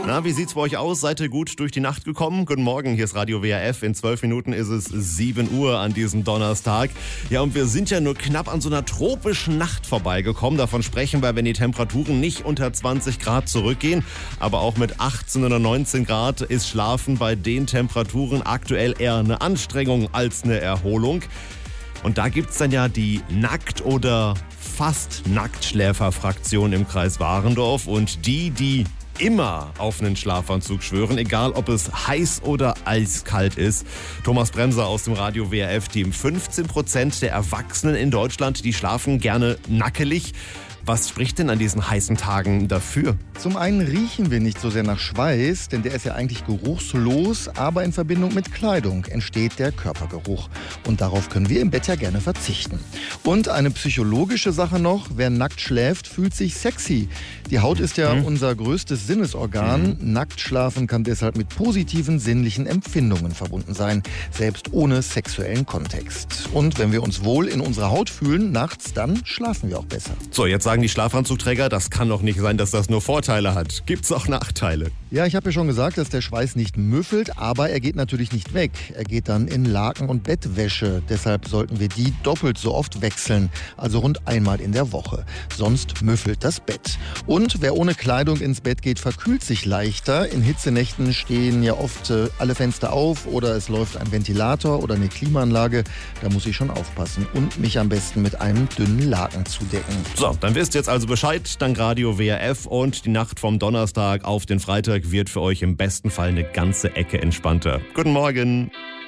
Na, wie sieht's bei euch aus? Seid ihr gut durch die Nacht gekommen? Guten Morgen, hier ist Radio WRF. In 12 Minuten ist es 7 Uhr an diesem Donnerstag. Ja, und wir sind ja nur knapp an so einer tropischen Nacht vorbeigekommen. Davon sprechen wir, wenn die Temperaturen nicht unter 20 Grad zurückgehen. Aber auch mit 18 oder 19 Grad ist Schlafen bei den Temperaturen aktuell eher eine Anstrengung als eine Erholung. Und da gibt's dann ja die Nackt- oder fast Nacktschläfer-Fraktion im Kreis Warendorf. Und die immer auf einen Schlafanzug schwören, egal ob es heiß oder eiskalt ist. Thomas Bremser aus dem Radio WRF-Team. 15% der Erwachsenen in Deutschland, die schlafen gerne nackelig. Was spricht denn an diesen heißen Tagen dafür? Zum einen riechen wir nicht so sehr nach Schweiß, denn der ist ja eigentlich geruchslos, aber in Verbindung mit Kleidung entsteht der Körpergeruch. Und darauf können wir im Bett ja gerne verzichten. Und eine psychologische Sache noch, wer nackt schläft, fühlt sich sexy. Die Haut ist ja unser größtes Sinnesorgan. Nackt schlafen kann deshalb mit positiven sinnlichen Empfindungen verbunden sein, selbst ohne sexuellen Kontext. Und wenn wir uns wohl in unserer Haut fühlen, nachts, dann schlafen wir auch besser. So, jetzt sagen die Schlafanzugträger, das kann doch nicht sein, dass das nur Vorteile hat. Gibt's auch Nachteile? Ja, ich habe ja schon gesagt, dass der Schweiß nicht müffelt, aber er geht natürlich nicht weg. Er geht dann in Laken und Bettwäsche. Deshalb sollten wir die doppelt so oft wechseln, also rund einmal in der Woche. Sonst müffelt das Bett. Und wer ohne Kleidung ins Bett geht, verkühlt sich leichter. In Hitzenächten stehen ja oft alle Fenster auf oder es läuft ein Ventilator oder eine Klimaanlage. Da muss ich schon aufpassen und mich am besten mit einem dünnen Laken zudecken. So, dann wisst ihr jetzt also Bescheid. Dank Radio WRF und die Nacht vom Donnerstag auf den Freitag wird für euch im besten Fall eine ganze Ecke entspannter. Guten Morgen.